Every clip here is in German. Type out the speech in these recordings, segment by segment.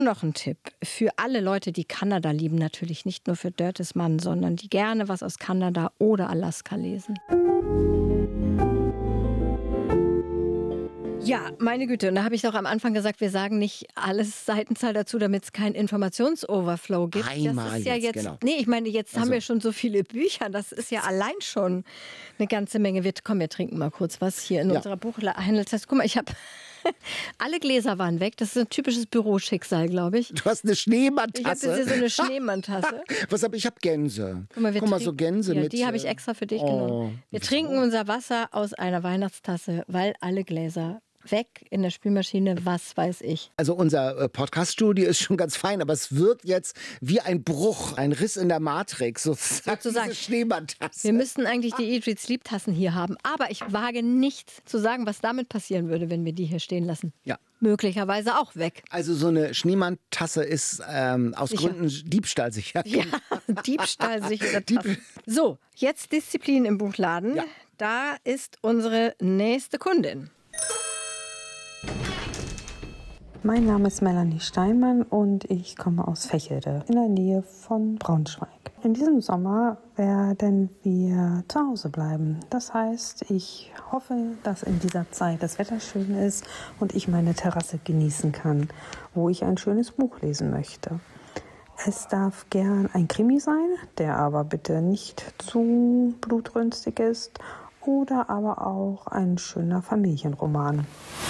Noch ein Tipp für alle Leute, die Kanada lieben, natürlich nicht nur für Dörtes Mann, sondern die gerne was aus Kanada oder Alaska lesen. Ja, meine Güte, und da habe ich doch am Anfang gesagt, wir sagen nicht alles Seitenzahl dazu, damit es keinen Informationsoverflow gibt. Einmal das ist ja jetzt, genau. Nee, ich meine, jetzt haben wir schon so viele Bücher, das ist ja allein schon eine ganze Menge. Wir trinken mal kurz was hier in unserer Buchhandelszeit. Guck mal, ich habe alle Gläser waren weg. Das ist ein typisches Büroschicksal, glaube ich. Du hast eine Schneemann-Tasse. Ich habe jetzt hier so eine Schneemann-Tasse. Was habe ich? Ich habe Gänse. Guck mal, so Gänse ja, mit. Die habe ich extra für dich genommen. Wir trinken unser Wasser aus einer Weihnachtstasse, weil alle Gläser weg in der Spülmaschine, was weiß ich. Also unser Podcast-Studio ist schon ganz fein, aber es wirkt jetzt wie ein Bruch, ein Riss in der Matrix, sozusagen. Diese Schneemann-Tasse. Wir müssten eigentlich die Eat, Read, Sleep-Tassen hier haben, aber ich wage nicht zu sagen, was damit passieren würde, wenn wir die hier stehen lassen. Ja. Möglicherweise auch weg. Also so eine Schneemann-Tasse ist aus Gründen diebstahlsicher. Ja, diebstahlsichere Tassen. So, jetzt Disziplin im Buchladen. Ja. Da ist unsere nächste Kundin. Mein Name ist Melanie Steinmann und ich komme aus Vechelde in der Nähe von Braunschweig. In diesem Sommer werden wir zu Hause bleiben. Das heißt, ich hoffe, dass in dieser Zeit das Wetter schön ist und ich meine Terrasse genießen kann, wo ich ein schönes Buch lesen möchte. Es darf gern ein Krimi sein, der aber bitte nicht zu blutrünstig ist, oder aber auch ein schöner Familienroman.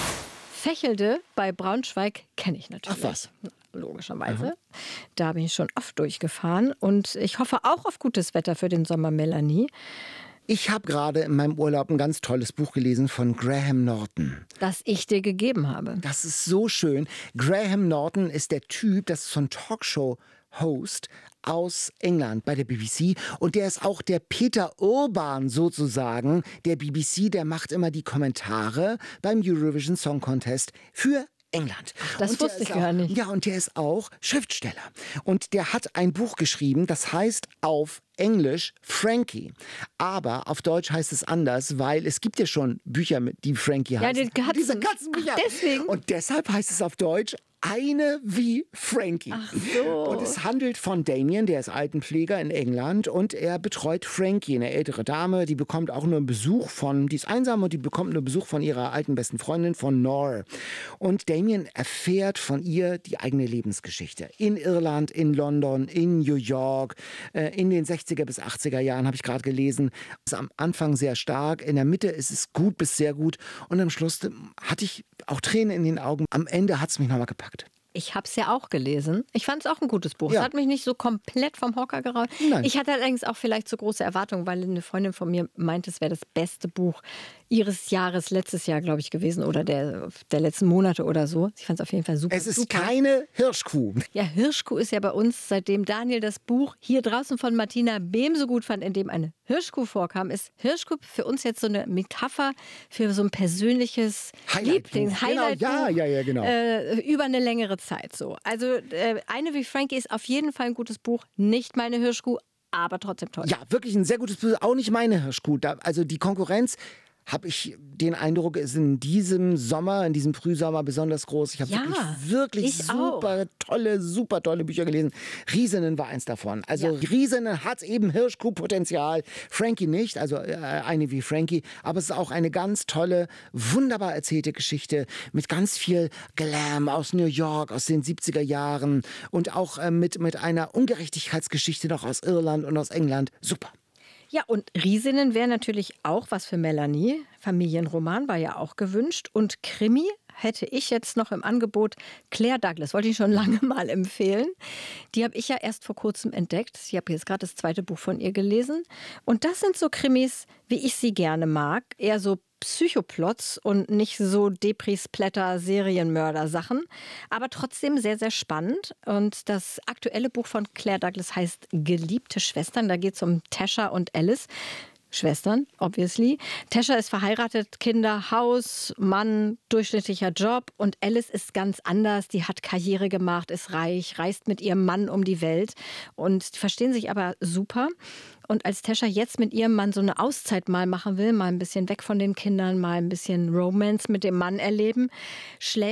Vechelde bei Braunschweig kenne ich natürlich. Ach was. Logischerweise. Aha. Da bin ich schon oft durchgefahren und ich hoffe auch auf gutes Wetter für den Sommer, Melanie. Ich habe gerade in meinem Urlaub ein ganz tolles Buch gelesen von Graham Norton. Das ich dir gegeben habe. Das ist so schön. Graham Norton ist der Typ, das ist so ein Talkshow-Host aus England bei der BBC. Und der ist auch der Peter Urban sozusagen der BBC. Der macht immer die Kommentare beim Eurovision Song Contest für England. Das wusste ich gar nicht. Ja, und der ist auch Schriftsteller. Und der hat ein Buch geschrieben, das heißt auf Englisch Frankie. Aber auf Deutsch heißt es anders, weil es gibt ja schon Bücher, die Frankie heißen. Ja, diese Katzenbücher. Deswegen. Und deshalb heißt es auf Deutsch Eine wie Frankie. Ach so. Und es handelt von Damien, der ist Altenpfleger in England und er betreut Frankie, eine ältere Dame, die bekommt auch nur Besuch die ist einsam und die bekommt nur Besuch von ihrer alten besten Freundin, von Nor. Und Damien erfährt von ihr die eigene Lebensgeschichte. In Irland, in London, in New York, in den 60er bis 80er Jahren, habe ich gerade gelesen. Es ist am Anfang sehr stark, in der Mitte ist es gut bis sehr gut und am Schluss hatte ich auch Tränen in den Augen. Am Ende hat es mich nochmal gepackt. Ich habe es ja auch gelesen. Ich fand es auch ein gutes Buch. Ja. Es hat mich nicht so komplett vom Hocker geraut. Nein. Ich hatte allerdings auch vielleicht so große Erwartungen, weil eine Freundin von mir meinte, es wäre das beste Buch ihres Jahres, letztes Jahr, glaube ich, gewesen oder der letzten Monate oder so. Ich fand es auf jeden Fall super. Es ist keine Hirschkuh. Ja, Hirschkuh ist ja bei uns, seitdem Daniel das Buch hier draußen von Martina Behm so gut fand, in dem eine Hirschkuh vorkam, ist Hirschkuh für uns jetzt so eine Metapher für so ein persönliches Highlight-Buch. Ja, genau. Über eine längere Zeit so. Also Eine wie Frankie ist auf jeden Fall ein gutes Buch, nicht meine Hirschkuh, aber trotzdem toll. Ja, wirklich ein sehr gutes Buch. Auch nicht meine Hirschkuh. Also die Konkurrenz, habe ich den Eindruck, ist in diesem Sommer, in diesem Frühsommer besonders groß. Ich habe wirklich super tolle Bücher gelesen. Riesenen war eins davon. Also Riesenen hat eben Hirschkuh-Potenzial. Frankie nicht, also eine wie Frankie. Aber es ist auch eine ganz tolle, wunderbar erzählte Geschichte mit ganz viel Glam aus New York, aus den 70er Jahren und auch mit einer Ungerechtigkeitsgeschichte noch aus Irland und aus England. Super. Ja, und Riesinnen wäre natürlich auch was für Melanie. Familienroman war ja auch gewünscht. Und Krimi hätte ich jetzt noch im Angebot. Claire Douglas, wollte ich schon lange mal empfehlen. Die habe ich ja erst vor kurzem entdeckt. Ich habe jetzt gerade das zweite Buch von ihr gelesen. Und das sind so Krimis, wie ich sie gerne mag. Eher so Psychoplots und nicht so Depri-Splatter, Serienmörder-Sachen. Aber trotzdem sehr, sehr spannend. Und das aktuelle Buch von Claire Douglas heißt Geliebte Schwestern. Da geht es um Tasha und Alice. Schwestern, obviously. Tasha ist verheiratet, Kinder, Haus, Mann, durchschnittlicher Job. Und Alice ist ganz anders. Die hat Karriere gemacht, ist reich, reist mit ihrem Mann um die Welt und verstehen sich aber super. Und als Tasha jetzt mit ihrem Mann so eine Auszeit mal machen will, mal ein bisschen weg von den Kindern, mal ein bisschen Romance mit dem Mann erleben, schlägt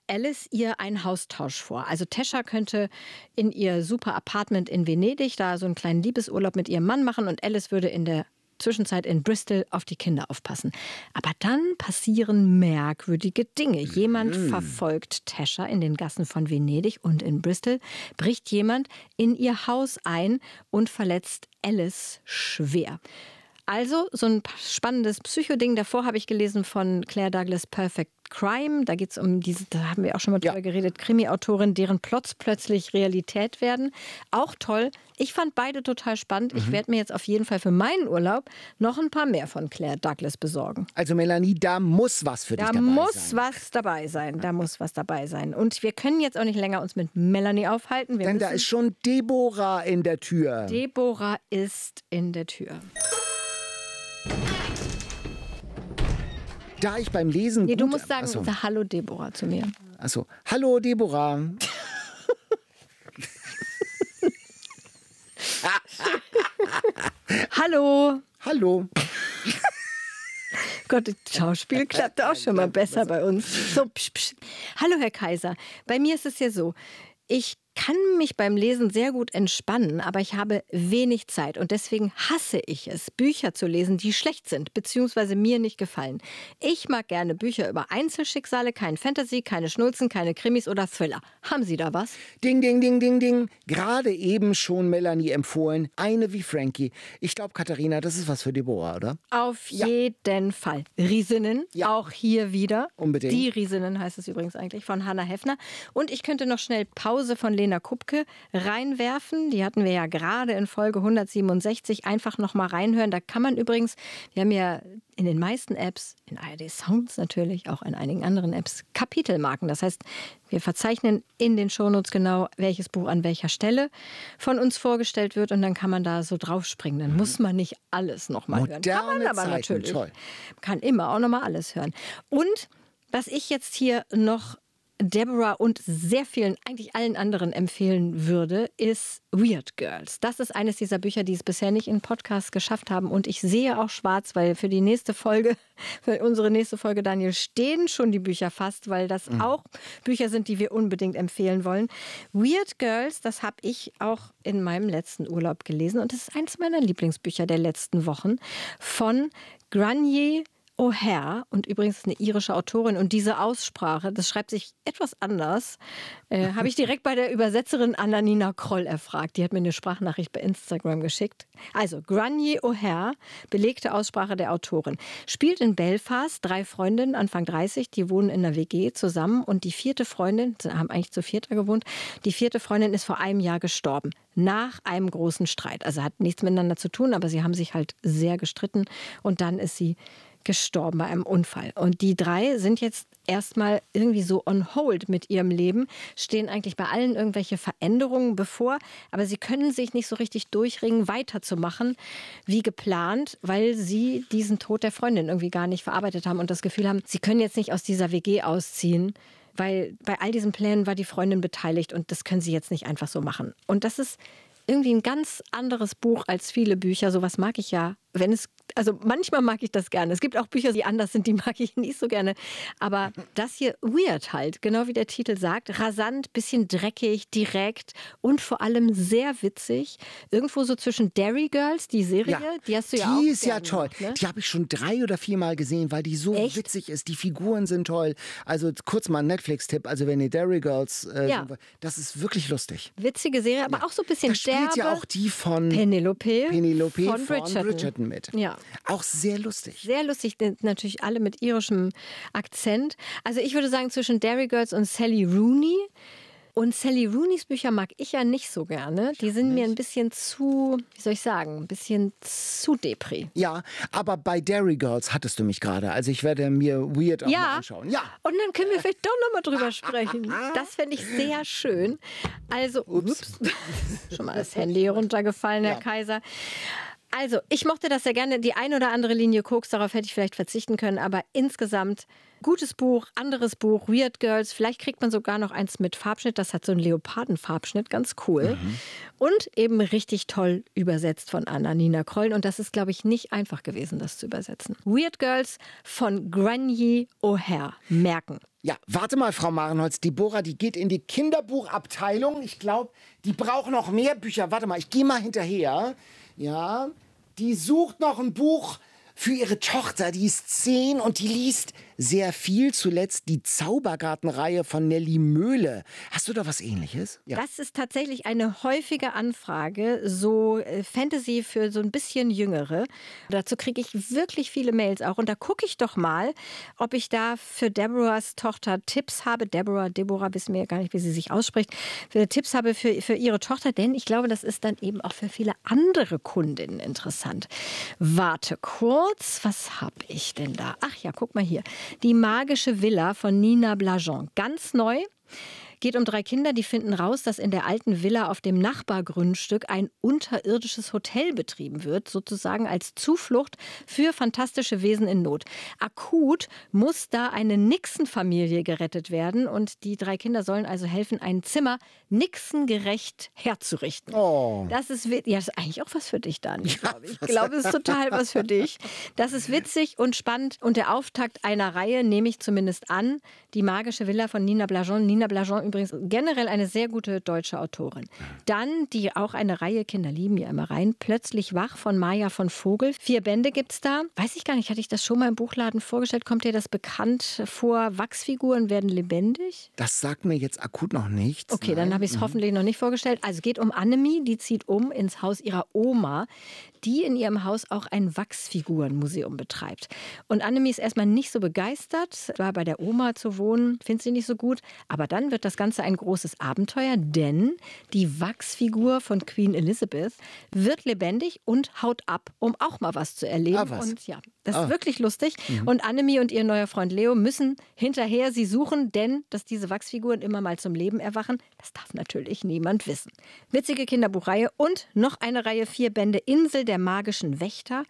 Alice ihr einen Haustausch vor. Also Tescha könnte in ihr super Apartment in Venedig da so einen kleinen Liebesurlaub mit ihrem Mann machen und Alice würde in der Zwischenzeit in Bristol auf die Kinder aufpassen. Aber dann passieren merkwürdige Dinge. Jemand verfolgt Tescha in den Gassen von Venedig und in Bristol, bricht jemand in ihr Haus ein und verletzt Alice schwer. Also so ein spannendes Psychoding. Davor habe ich gelesen von Claire Douglas Perfect Crime. Da geht es um diese, da haben wir auch schon mal drüber geredet, Krimi-Autorin, deren Plots plötzlich Realität werden. Auch toll. Ich fand beide total spannend. Ich werde mir jetzt auf jeden Fall für meinen Urlaub noch ein paar mehr von Claire Douglas besorgen. Also Melanie, da muss was für dich dabei sein. Da muss was dabei sein. Da muss was dabei sein. Und wir können jetzt auch nicht länger uns mit Melanie aufhalten. Denn da ist schon Deborah in der Tür. Deborah ist in der Tür. Da ich beim Lesen... Nee, du musst sagen, sag Hallo Deborah zu mir. Achso, hallo Deborah. Hallo. Hallo. Gott, das Schauspiel klappt auch schon mal besser bei uns. So, psch, psch. Hallo Herr Kaiser, bei mir ist es ja so, ich kann mich beim Lesen sehr gut entspannen, aber ich habe wenig Zeit und deswegen hasse ich es, Bücher zu lesen, die schlecht sind bzw. mir nicht gefallen. Ich mag gerne Bücher über Einzelschicksale, kein Fantasy, keine Schnulzen, keine Krimis oder Thriller. Haben Sie da was? Ding, ding, ding, ding, ding. Gerade eben schon Melanie empfohlen. Eine wie Frankie. Ich glaube, Katharina, das ist was für Deborah, oder? Auf jeden Fall. Riesinnen, auch hier wieder. Unbedingt. Die Riesinnen heißt es übrigens eigentlich, von Hannah Heffner. Und ich könnte noch schnell Pause von Lena Kupke reinwerfen. Die hatten wir ja gerade in Folge 167. Einfach noch mal reinhören. Da kann man übrigens, wir haben ja in den meisten Apps, in ARD Sounds natürlich, auch in einigen anderen Apps, Kapitelmarken. Das heißt, wir verzeichnen in den Shownotes genau, welches Buch an welcher Stelle von uns vorgestellt wird und dann kann man da so draufspringen. Dann muss man nicht alles nochmal hören. Kann man aber Zeiten, natürlich. Toll. Kann immer auch nochmal alles hören. Und was ich jetzt hier noch Deborah und sehr vielen, eigentlich allen anderen empfehlen würde, ist Weird Girls. Das ist eines dieser Bücher, die es bisher nicht in Podcasts geschafft haben. Und ich sehe auch schwarz, weil für die nächste Folge, für unsere nächste Folge, Daniel, stehen schon die Bücher fast, weil das auch Bücher sind, die wir unbedingt empfehlen wollen. Weird Girls, das habe ich auch in meinem letzten Urlaub gelesen. Und das ist eines meiner Lieblingsbücher der letzten Wochen von Granier O'Hare und übrigens eine irische Autorin und diese Aussprache, das schreibt sich etwas anders, habe ich direkt bei der Übersetzerin Anna-Nina Kroll erfragt. Die hat mir eine Sprachnachricht bei Instagram geschickt. Also Granier O'Hare, belegte Aussprache der Autorin. Spielt in Belfast, 3 Freundinnen, Anfang 30, die wohnen in einer WG zusammen und die 4. Freundin, haben eigentlich zu 4. gewohnt, die 4. Freundin ist vor einem Jahr gestorben. Nach einem großen Streit. Also hat nichts miteinander zu tun, aber sie haben sich halt sehr gestritten und dann ist sie gestorben bei einem Unfall. Und die 3 sind jetzt erstmal irgendwie so on hold mit ihrem Leben, stehen eigentlich bei allen irgendwelche Veränderungen bevor, aber sie können sich nicht so richtig durchringen, weiterzumachen wie geplant, weil sie diesen Tod der Freundin irgendwie gar nicht verarbeitet haben und das Gefühl haben, sie können jetzt nicht aus dieser WG ausziehen, weil bei all diesen Plänen war die Freundin beteiligt und das können sie jetzt nicht einfach so machen. Und das ist irgendwie ein ganz anderes Buch als viele Bücher. Sowas mag ich ja, also manchmal mag ich das gerne. Es gibt auch Bücher, die anders sind, die mag ich nicht so gerne. Aber das hier weird halt, genau wie der Titel sagt. Rasant, bisschen dreckig, direkt und vor allem sehr witzig. Irgendwo so zwischen Derry Girls, die Serie, die hast du ja auch. Die ist ja toll. Gemacht, ne? Die habe ich schon 3 oder 4 Mal gesehen, weil die so witzig ist. Die Figuren sind toll. Also kurz mal ein Netflix-Tipp. Also wenn ihr Derry Girls, das ist wirklich lustig. Witzige Serie, aber auch so ein bisschen derbe. Da spielt ja auch die von Penelope von Bridgerton mit. Ja. Auch sehr lustig. Sehr lustig, natürlich alle mit irischem Akzent. Also ich würde sagen zwischen Derry Girls und Sally Rooney. Und Sally Rooneys Bücher mag ich ja nicht so gerne. Die sind mir ein bisschen zu, wie soll ich sagen, ein bisschen zu Depri. Ja, aber bei Derry Girls hattest du mich gerade. Also ich werde mir Weird auch mal anschauen. Ja. Und dann können wir vielleicht doch noch mal drüber sprechen. Das fände ich sehr schön. Also, ups. Schon mal das Handy runtergefallen, Herr Kaiser. Also, ich mochte das sehr gerne. Die ein oder andere Linie Koks, darauf hätte ich vielleicht verzichten können. Aber insgesamt gutes Buch, anderes Buch, Weird Girls. Vielleicht kriegt man sogar noch eins mit Farbschnitt. Das hat so einen Leopardenfarbschnitt, ganz cool. Und eben richtig toll übersetzt von Anna-Nina Kroll. Und das ist, glaube ich, nicht einfach gewesen, das zu übersetzen. Weird Girls von Granye O'Hare. Merken. Ja, warte mal, Frau Marenholz. Deborah, die geht in die Kinderbuchabteilung. Ich glaube, die braucht noch mehr Bücher. Warte mal, ich gehe mal hinterher. Ja, die sucht noch ein Buch für ihre Tochter. Die ist 10 und die liest sehr viel. Zuletzt die Zaubergartenreihe von Nelly Möhle. Hast du da was Ähnliches? Ja. Das ist tatsächlich eine häufige Anfrage, so Fantasy für so ein bisschen Jüngere. Dazu kriege ich wirklich viele Mails auch. Und da gucke ich doch mal, ob ich da für Deborahs Tochter Tipps habe. Deborah, wissen wir ja gar nicht, wie sie sich ausspricht. Tipps habe für ihre Tochter, denn ich glaube, das ist dann eben auch für viele andere Kundinnen interessant. Warte kurz, was habe ich denn da? Ach ja, guck mal hier. Die magische Villa von Nina Blajon. Ganz neu. Geht um 3 Kinder, die finden raus, dass in der alten Villa auf dem Nachbargrundstück ein unterirdisches Hotel betrieben wird, sozusagen als Zuflucht für fantastische Wesen in Not. Akut muss da eine Nixon-Familie gerettet werden und die 3 Kinder sollen also helfen, ein Zimmer Nixon-gerecht herzurichten. Oh. Das ist eigentlich auch was für dich, Dani. Ich glaube, es ist total was für dich. Das ist witzig und spannend und der Auftakt einer Reihe, nehme ich zumindest an, die magische Villa von Nina Blajon. Nina Blajon übrigens generell eine sehr gute deutsche Autorin. Dann auch eine Reihe, Kinder lieben ja immer rein, Plötzlich wach von Maja von Vogel. 4 Bände gibt's da. Weiß ich gar nicht, hatte ich das schon mal im Buchladen vorgestellt? Kommt dir das bekannt vor? Wachsfiguren werden lebendig? Das sagt mir jetzt akut noch nichts. Okay, dann habe ich es hoffentlich noch nicht vorgestellt. Also es geht um Annemie, die zieht um ins Haus ihrer Oma, die in ihrem Haus auch ein Wachsfigurenmuseum betreibt. Und Annemie ist erstmal nicht so begeistert, war bei der Oma zu wohnen, findet sie nicht so gut. Aber dann wird das Ganze ein großes Abenteuer, denn die Wachsfigur von Queen Elizabeth wird lebendig und haut ab, um auch mal was zu erleben. Und ja, das ist wirklich lustig. Und Annemie und ihr neuer Freund Leo müssen hinterher sie suchen, denn dass diese Wachsfiguren immer mal zum Leben erwachen, das darf natürlich niemand wissen. Witzige Kinderbuchreihe und noch eine Reihe 4 Bände Insel der magischen Wächter.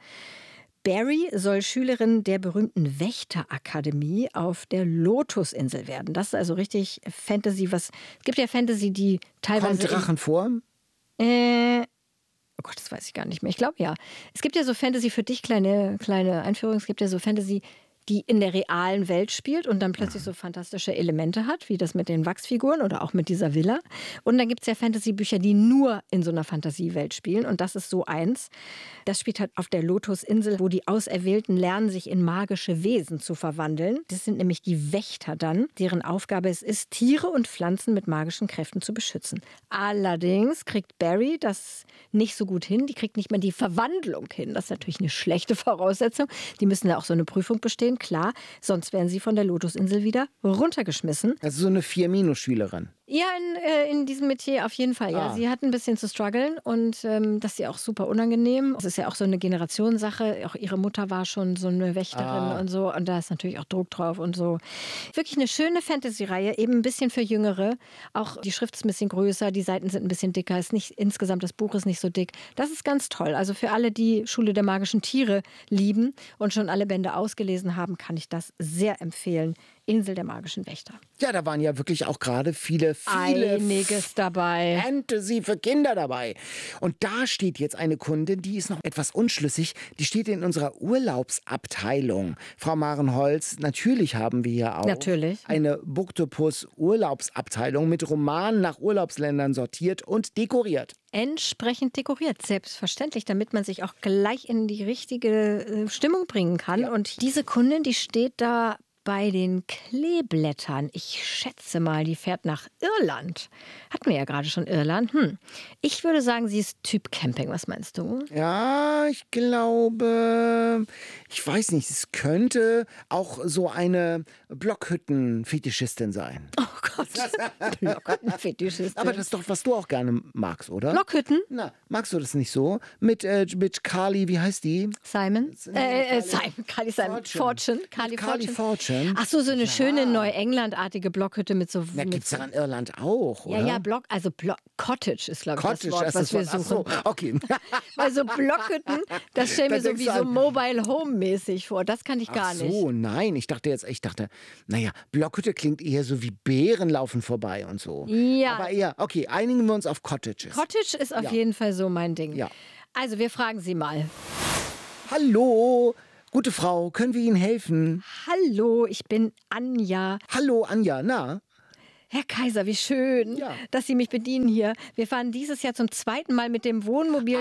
Barry soll Schülerin der berühmten Wächterakademie auf der Lotusinsel werden. Das ist also richtig Fantasy. Es gibt ja Fantasy, die teilweise... Kommt Drachen vor? Oh Gott, das weiß ich gar nicht mehr. Ich glaube ja. Es gibt ja so Fantasy für dich, kleine Einführung. Es gibt ja so Fantasy, die in der realen Welt spielt und dann plötzlich so fantastische Elemente hat, wie das mit den Wachsfiguren oder auch mit dieser Villa. Und dann gibt es ja Fantasy-Bücher, die nur in so einer Fantasiewelt spielen. Und das ist so eins. Das spielt halt auf der Lotusinsel, wo die Auserwählten lernen, sich in magische Wesen zu verwandeln. Das sind nämlich die Wächter dann, deren Aufgabe es ist, Tiere und Pflanzen mit magischen Kräften zu beschützen. Allerdings kriegt Barry das nicht so gut hin. Die kriegt nicht mal die Verwandlung hin. Das ist natürlich eine schlechte Voraussetzung. Die müssen ja auch so eine Prüfung bestehen. Klar, sonst werden sie von der Lotusinsel wieder runtergeschmissen. Also so eine 4-Schülerin. Ja, in diesem Metier auf jeden Fall. Ja. Sie hat ein bisschen zu strugglen und das ist ja auch super unangenehm. Es ist ja auch so eine Generationssache. Auch ihre Mutter war schon so eine Wächterin und so. Und da ist natürlich auch Druck drauf und so. Wirklich eine schöne Fantasy-Reihe, eben ein bisschen für Jüngere. Auch die Schrift ist ein bisschen größer, die Seiten sind ein bisschen dicker. Insgesamt das Buch ist nicht so dick. Das ist ganz toll. Also für alle, die Schule der magischen Tiere lieben und schon alle Bände ausgelesen haben, kann ich das sehr empfehlen. Insel der magischen Wächter. Ja, da waren ja wirklich auch gerade viele einiges dabei. Fantasy für Kinder dabei. Und da steht jetzt eine Kundin, die ist noch etwas unschlüssig. Die steht in unserer Urlaubsabteilung. Frau Marenholz, natürlich haben wir hier auch eine Booktopus-Urlaubsabteilung mit Romanen nach Urlaubsländern sortiert und dekoriert. Entsprechend dekoriert, selbstverständlich, damit man sich auch gleich in die richtige Stimmung bringen kann. Ja. Und diese Kundin, die steht da bei den Kleeblättern. Ich schätze mal, die fährt nach Irland. Hatten wir ja gerade schon Irland. Ich würde sagen, sie ist Typ Camping. Was meinst du? Ja, ich glaube, ich weiß nicht, es könnte auch so eine Blockhütten-Fetischistin sein. Oh Gott, Blockhütten-Fetischistin. Aber das ist doch, was du auch gerne magst, oder? Blockhütten? Na, magst du das nicht so? Mit Carly, wie heißt die? Simon. Carly Simon. Fortune. Carly Fortune. Blockhütten. Ach so, eine schöne Neuengland-artige Blockhütte mit so... Ja, gibt es ja in Irland auch, oder? Ja, Cottage ist, glaube ich, das Wort, was wir suchen. So, okay. Weil so Blockhütten, das stelle ich mir so wie so Mobile Home-mäßig vor. Das kann ich gar nicht. Ach so, nein. Ich dachte, naja, Blockhütte klingt eher so wie Bären laufen vorbei und so. Ja. Aber eher, okay, einigen wir uns auf Cottages. Cottage ist auf jeden Fall so mein Ding. Ja. Also, wir fragen Sie mal. Hallo, gute Frau, können wir Ihnen helfen? Hallo, ich bin Anja. Hallo, Anja, na? Herr Kaiser, wie schön, dass Sie mich bedienen hier. Wir fahren dieses Jahr zum 2. Mal mit dem Wohnmobil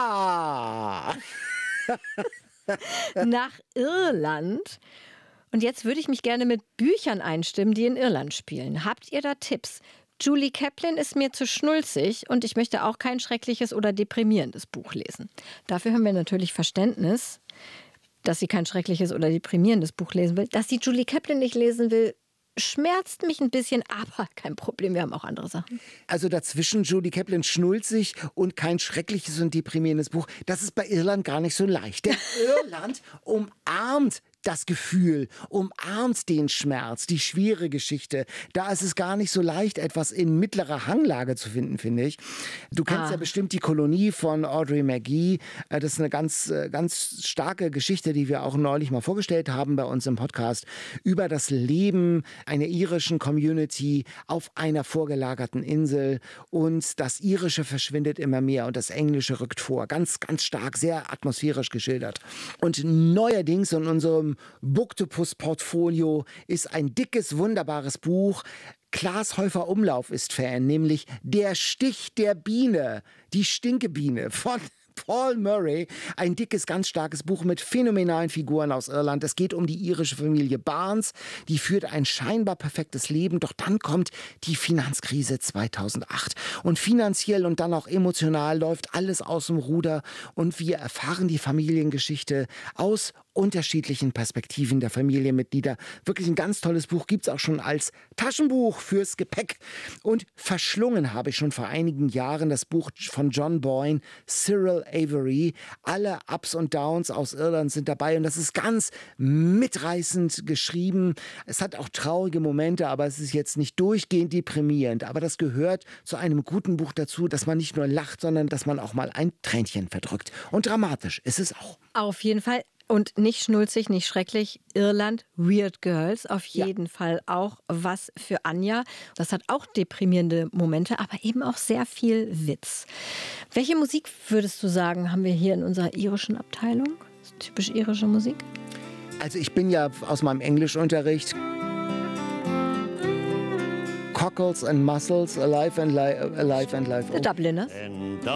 nach Irland. Und jetzt würde ich mich gerne mit Büchern einstimmen, die in Irland spielen. Habt ihr da Tipps? Julie Kaplan ist mir zu schnulzig und ich möchte auch kein schreckliches oder deprimierendes Buch lesen. Dafür haben wir natürlich Verständnis, dass sie kein schreckliches oder deprimierendes Buch lesen will. Dass sie Julie Kaplan nicht lesen will, schmerzt mich ein bisschen, aber kein Problem, wir haben auch andere Sachen. Also dazwischen Julie Kaplan schnulzig und kein schreckliches und deprimierendes Buch. Das ist bei Irland gar nicht so leicht. Denn Irland umarmt das Gefühl, umarmt den Schmerz, die schwere Geschichte. Da ist es gar nicht so leicht, etwas in mittlerer Hanglage zu finden, finde ich. Du kennst ja bestimmt die Kolonie von Audrey McGee. Das ist eine ganz, ganz starke Geschichte, die wir auch neulich mal vorgestellt haben bei uns im Podcast, über das Leben einer irischen Community auf einer vorgelagerten Insel. Und das Irische verschwindet immer mehr und das Englische rückt vor. Ganz, ganz stark, sehr atmosphärisch geschildert. Und neuerdings in unserem Booktopus-Portfolio ist ein dickes, wunderbares Buch. Klaas Häufer-Umlauf ist Fan, nämlich Der Stich der Biene, die Stinkebiene von Paul Murray. Ein dickes, ganz starkes Buch mit phänomenalen Figuren aus Irland. Es geht um die irische Familie Barnes. Die führt ein scheinbar perfektes Leben. Doch dann kommt die Finanzkrise 2008. Und finanziell und dann auch emotional läuft alles aus dem Ruder. Und wir erfahren die Familiengeschichte aus unterschiedlichen Perspektiven der Familienmitglieder. Wirklich ein ganz tolles Buch, gibt es auch schon als Taschenbuch fürs Gepäck. Und verschlungen habe ich schon vor einigen Jahren das Buch von John Boyne, Cyril Avery. Alle Ups und Downs aus Irland sind dabei und das ist ganz mitreißend geschrieben. Es hat auch traurige Momente, aber es ist jetzt nicht durchgehend deprimierend. Aber das gehört zu einem guten Buch dazu, dass man nicht nur lacht, sondern dass man auch mal ein Tränchen verdrückt. Und dramatisch ist es auch. Auf jeden Fall. Und nicht schnulzig, nicht schrecklich. Irland, Weird Girls, auf jeden Fall auch was für Anja. Das hat auch deprimierende Momente, aber eben auch sehr viel Witz. Welche Musik würdest du sagen, haben wir hier in unserer irischen Abteilung? Typisch irische Musik? Also ich bin ja aus meinem Englischunterricht. Cockles and Mussels, Alive and Life. The Dubliners.